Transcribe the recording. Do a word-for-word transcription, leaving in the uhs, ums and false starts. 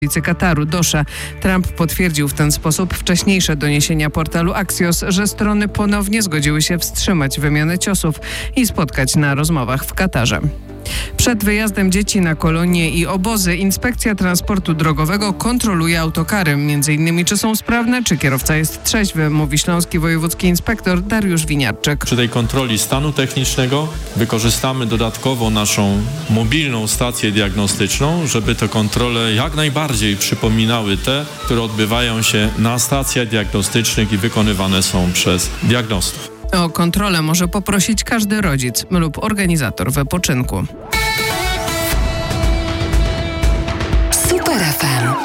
stolicy Kataru, Dosza. Trump potwierdził w ten sposób wcześniejsze doniesienia portalu Axios, że strony ponownie zgodziły się wstrzymać wymianę ciosów i spotkać na rozmowach w Katarze. Przed wyjazdem dzieci na kolonie i obozy Inspekcja Transportu Drogowego kontroluje autokary, między innymi czy są sprawne, czy kierowca jest trzeźwy, mówi śląski wojewódzki inspektor Dariusz Winiarczyk. Przy tej kontroli stanu technicznego wykorzystamy dodatkowo naszą mobilną stację diagnostyczną, żeby te kontrole jak najbardziej przypominały te, które odbywają się na stacjach diagnostycznych i wykonywane są przez diagnostów. O kontrolę może poprosić każdy rodzic lub organizator wypoczynku.